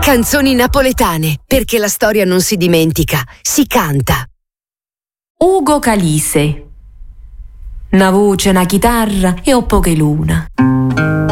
Canzoni napoletane, perché la storia non si dimentica, si canta. Ugo Calise. Una voce, una chitarra e ho poche luna.